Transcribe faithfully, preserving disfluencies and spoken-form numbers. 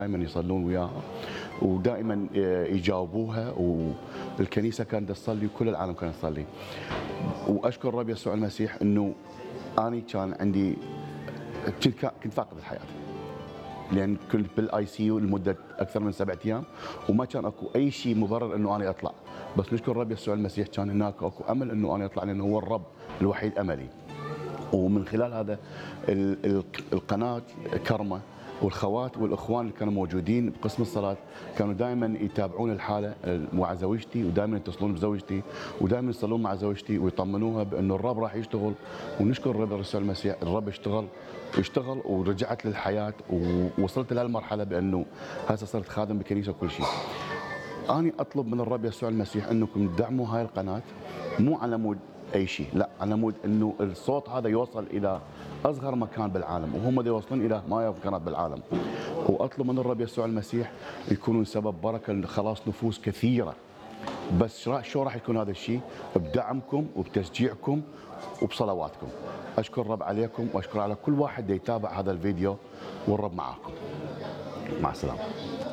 دائما يصلون وياها ودائما يجاوبوها، والكنيسه كانت تصلي وكل العالم كان يصلي. واشكر الرب يسوع المسيح انه اني كان عندي كنت كنت فاقد الحياه، لان كنت بالاي سي يو لمده اكثر من سبعة ايام وما كان اكو اي شيء مبرر انه انا اطلع، بس نشكر الرب يسوع المسيح كان هناك اكو امل انه انا اطلع، لانه هو الرب الوحيد املي. ومن خلال هذا القناه كرمه والخوات والاخوان اللي كانوا موجودين بقسم الصلاه كانوا دائما يتابعون الحاله مع زوجتي، ودائما يتصلون بزوجتي، ودائما يصلون مع زوجتي ويطمنوها بانه الرب راح يشتغل. ونشكر الرب يسوع المسيح، الرب اشتغل واشتغل ورجعت للحياه، ووصلت لهالمرحله بانه هسه صرت خادم بكنيسه وكل شيء. اني اطلب من الرب يسوع المسيح انكم تدعموا هاي القناه، مو على مود اي شيء، لا، على مود انه الصوت هذا يوصل الى اصغر مكان بالعالم، وهم يوصلون الى ما مكانات بالعالم. واطلب من الرب يسوع المسيح يكونون سبب بركه لخلاص نفوس كثيره. بس شو راح يكون هذا الشيء؟ بدعمكم وبتشجيعكم وبصلواتكم. اشكر الرب عليكم، واشكر على كل واحد يتابع هذا الفيديو، والرب معاكم. مع السلامه.